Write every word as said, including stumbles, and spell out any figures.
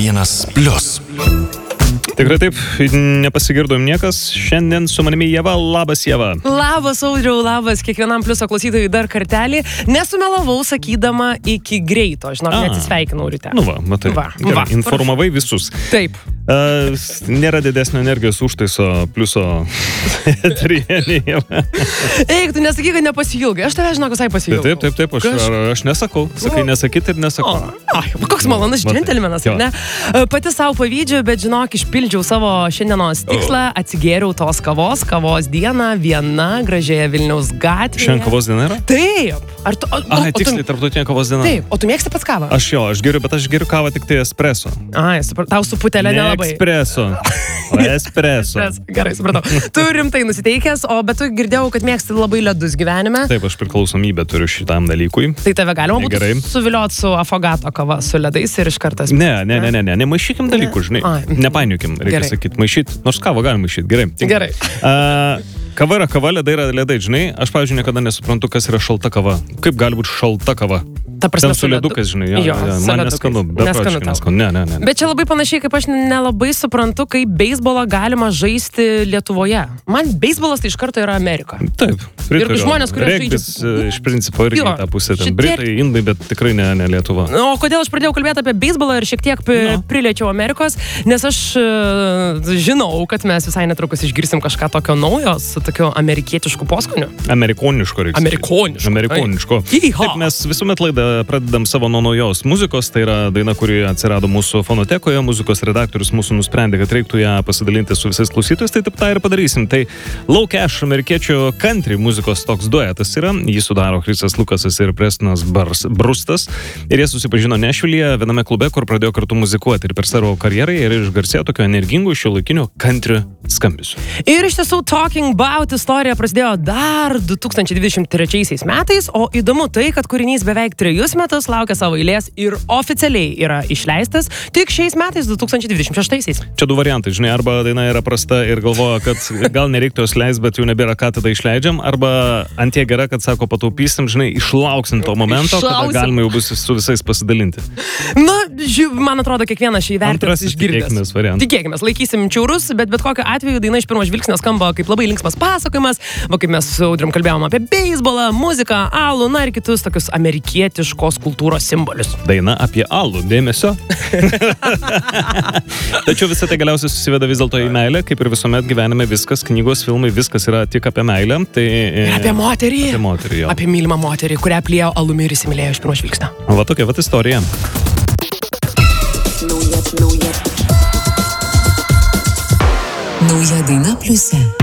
vienas plius. Tikrai taip, nepasigirdom niekas. Šiandien su manimi Ieva. Labas, Ieva. Labas, Audriau, labas. Kiekvienam pliuso klausytojui dar kartelį. Nesumelavau, sakydama iki greito. Žinok, neatsisveikinau ryte. Nu va, matai. Va, Gerai, va. informavai visus. Taip. Uh, nėra didesnio energijos užtaiso pliuso trienėje. Eik, tu nesakyk, kad nepasiilgai. Aš tave, žinok, visai pasiilgau. Taip, taip, taip, aš, Kaž... aš nesakau. Sakai, nesakyti ir nesakau. O, ai, koks malonus džentelmenas, ar ne? Pati savo pavydžiu, bet žinok, išpildžiau savo šiandienos tikslą, atsigėriau tos kavos, kavos dieną, viena gražioje Vilniaus gatvėje. Šiandien kavos diena yra? Taip. Ar tu, o, Ai, o, tiksliai, tu... tarptautinė kavos diena. Taip, o tu mėgsti pats kavą? Aš jo, aš geriu, bet aš geriu kavą tik tai espresso. Ai, supra... tau su putelė ne nelabai. Espresso. O espresso. Gerai, supratau. Tu rimtai nusiteikęs, o bet tu girdėjau, kad mėgsti labai ledus gyvenime. Taip, aš priklausomybę turiu šitam dalykui. Tai tave galima būtų Gerai. suviliot su afagato kava, su ledais ir iš kartas. Ne, ne, ne, ne, ne, nemaišykim dalykų, žinai. Ai. Nepainiukim, reikia Gerai. sakyti, maišyti. Nors kavą galima maišyti, gerai. Gerai. Uh, kava yra kava, ledai yra ledai, žinai. Aš, pavyzdžiui, niekada nesuprantu, kas yra šalta kava. Kaip gali būti šalta kava? Ta prasme, Ten su ledukas, žinai. Ja, jo, ja, su man ledukais. neskanu, Neskanu beprotiškai tau. neskanu. Ne, ne, ne. Bet čia labai panašiai, kaip aš nelabai suprantu, kaip beisbolą galima žaisti Lietuvoje. Man beisbolas tai iš karto yra Amerika. Taip. Pritariu. Ir žmonės, kurie Regbis, žaidžia- iš principo irgi Jo, tą pusę. Ten šitie- Britai, Indai, bet tikrai ne, ne Lietuva. O kodėl aš pradėjau kalbėti apie beisbolą ir šiek tiek pri, No. priliečiau Amerikos, nes aš uh, žinau, kad mes visai netrukus išgirsim kažką tokio naujo, su tokiu amerikietišku poskoniu. Amerikoniško reikia. Amerikoniško, Amerikoniško. taip. Iha. Taip, mes visuomet laidą pradedam savo nuo naujos muzikos. Tai yra daina, kuri atsirado mūsų fonotekoje. Muzikos redaktorius mūsų nusprendė, kad reiktų ją pasidalinti su visais klausytojais. Tai taip tą ir padarysim. Tai Low Cash amerikiečių country muzikos toks duetas yra. Jį sudaro Chrisas Lukasas ir Prestinas Bars, Brustas. Ir jie susipažino Nešvilyje viename klube, kur pradėjo kartu muzikuoti. Ir per savo karjerą ir išgarsėjo tokio energingų šiuolaikinių country skambesių. Ir iš tiesų Talking About istorija prasidėjo dar du tūkstančiai dvidešimt trečiaisiais metais, o įdomu tai, kad kūrinys beveik trejus metus laukia savo eilės ir oficialiai yra išleistas tik šiais metais, du tūkstančiai dvidešimt šeštaisiais. Čia du variantai, žinai, arba daina yra prasta ir galvoja, kad gal nereiktų jos leist, bet jau nebėra ką tada išleidžiam, arba ant tie gera, kad sako pataupysim, žinai, išlauksim to momento, kada Išlauksim. galima jau bus su visais pasidalinti. Na, ži, man atrodo, kiekvienas šį vertins Antrasis išgirdęs. tikėkimės variantas. Tikėkimės, laikysim čiaurus, bet bet kokiu atveju daina iš pirmo žvilgsnio skamba kaip labai linksmas pasakojimas, va kaip mes su Audrium kalbėjom apie beisbolą, muziką, alų, na ir kitus tokius amerikietiškos kultūros simbolius. Daina apie alų, dėmesio. Tačiau visą tai galiausiai susiveda vis dėlto į meilę, kaip ir visuomet gyvenime viskas, knygos, filmai, viskas yra tik apie meilę. Tai, Apie moterį. Apie moterį, jo. Apie mylimą moterį, kurią plėjo alumi ir įsimylėjo iš pirmo žvilgsnio. Va tokia va istorija. Nauja, nauja. Nauja daina pliuse.